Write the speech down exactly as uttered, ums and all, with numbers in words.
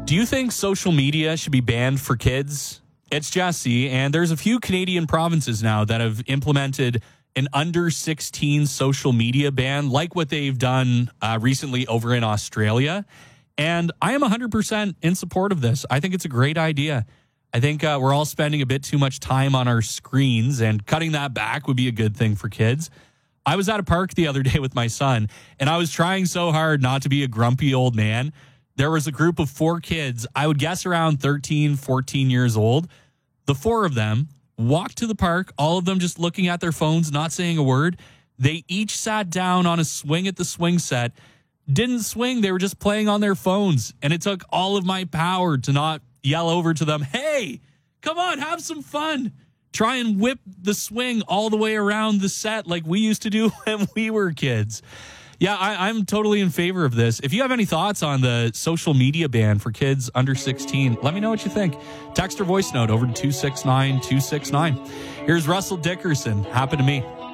Do you think social media should be banned for kids? It's Jesse, and there's a few Canadian provinces now that have implemented an under sixteen social media ban, like what they've done uh, recently over in Australia. And I am one hundred percent in support of this. I think it's a great idea. I think uh, we're all spending a bit too much time on our screens, and cutting that back would be a good thing for kids. I was at a park the other day with my son, and I was trying so hard not to be a grumpy old man. There was a group of four kids, I would guess around thirteen, fourteen years old. The four of them walked to the park, all of them just looking at their phones, not saying a word. They each sat down on a swing at the swing set, didn't swing. They were just playing on their phones. And it took all of my power to not yell over to them, hey, come on, have some fun. Try and whip the swing all the way around the set like we used to do when we were kids. Yeah, I, I'm totally in favor of this. If you have any thoughts on the social media ban for kids under sixteen, let me know what you think. Text or voice note over to two six nine two six nine. Here's Russell Dickerson. Happened to Me.